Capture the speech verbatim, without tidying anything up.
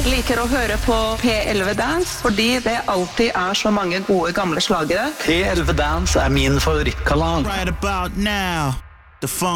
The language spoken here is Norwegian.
Liker å høre på P elleve Dance, fordi det alltid er så mange gode gamle slagere. P elleve Dance er min favorittkanal. Right about now, the funk